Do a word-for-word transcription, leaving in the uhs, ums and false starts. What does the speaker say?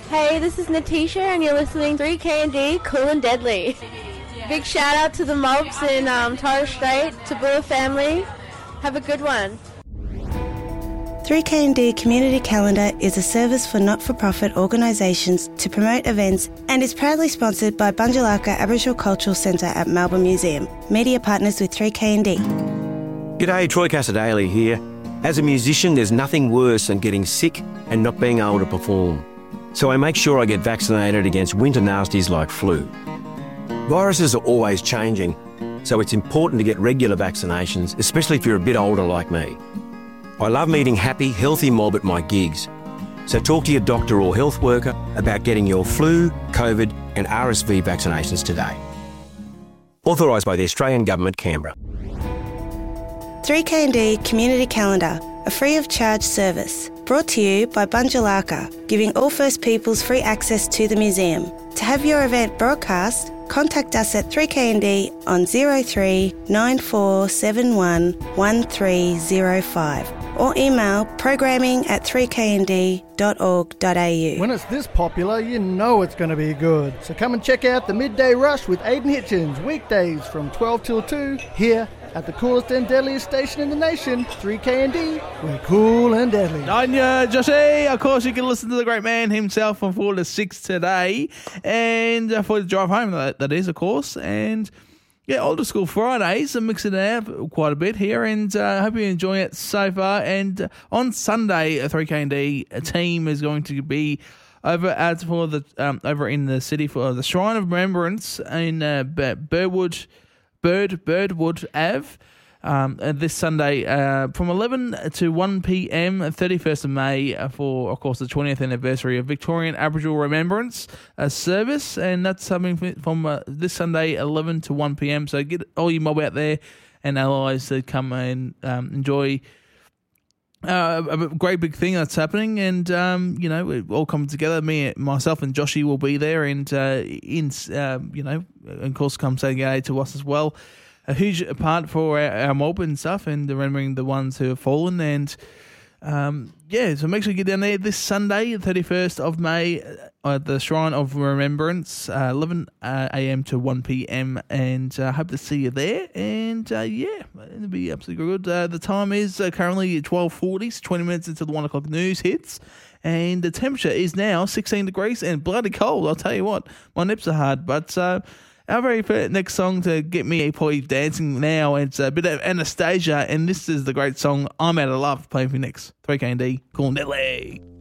Hey, this is Natisha, and you're listening to three K and D, Cool and Deadly. Big shout out to the mobs in um, Torres Strait, Tabula family. Have a good one. three K and D Community Calendar is a service for not-for-profit organisations to promote events and is proudly sponsored by Bunjalaka Aboriginal Cultural Centre at Melbourne Museum. Media partners with three K and D. G'day, Troy Casadale here. As a musician, there's nothing worse than getting sick and not being able to perform. So I make sure I get vaccinated against winter nasties like flu. Viruses are always changing, so it's important to get regular vaccinations, especially if you're a bit older like me. I love meeting happy, healthy mob at my gigs. So talk to your doctor or health worker about getting your flu, COVID and R S V vaccinations today. Authorised by the Australian Government, Canberra. three K and D Community Calendar, a free of charge service. Brought to you by Bunjalaka, giving all First Peoples free access to the museum. To have your event broadcast, contact us at three K and D on zero three nine four seven one one three zero five or email programming at three k n d dot org dot a u. When it's this popular, you know it's going to be good. So come and check out the Midday Rush with Aidan Hitchens, weekdays from twelve till two, here at the coolest and deadliest station in the nation, three K and D. We're cool and deadly. Anya, Joshy, of course you can listen to the great man himself from four to six today, and uh, for the drive home, that, that is, of course, and yeah, Older School Fridays, I'm mixing it out quite a bit here, and I uh, hope you enjoy it so far. And uh, on Sunday, a three K and D team is going to be over at for the um, over in the city for the Shrine of Remembrance in uh, Birdwood, Bird Birdwood Ave. Um, uh, this Sunday uh, from eleven to one p.m, thirty-first of May, uh, for, of course, the twentieth anniversary of Victorian Aboriginal Remembrance uh, service, and that's something from uh, this Sunday, eleven to one p.m, so get all your mob out there and allies to come and um, enjoy uh, a great big thing that's happening, and, um, you know, it all coming together. Me, myself and Joshy will be there, and, uh, in uh, you know, of course, come say g'day to us as well. A huge part for our, our mob and stuff, and remembering the ones who have fallen. And um, yeah, so make sure you get down there this Sunday, thirty-first of May, at the Shrine of Remembrance, uh, eleven a.m. to one p.m. And uh, hope to see you there. And uh, yeah, it'll be absolutely good. Uh, the time is uh, currently twelve forty, so twenty minutes until the one o'clock news hits. And the temperature is now sixteen degrees and bloody cold. I'll tell you what, my nips are hard, but. Uh, Our very first next song to get me probably dancing now, it's a bit of Anastasia, and this is the great song I'm Out of Love, playing for you next. three K and D, Cool and Deadly.